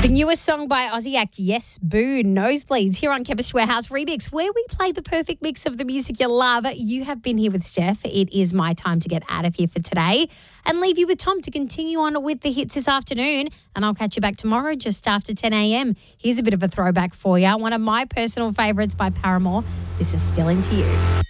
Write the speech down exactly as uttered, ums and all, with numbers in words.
The newest song by Aussie act Yes Boo, Nosebleeds, here on Chemist Warehouse Remix, where we play the perfect mix of the music you love. You have been here with Steph. It is my time to get out of here for today and leave you with Tom to continue on with the hits this afternoon. And I'll catch you back tomorrow just after ten a.m. Here's a bit of a throwback for you. One of my personal favourites by Paramore. This is Still Into You.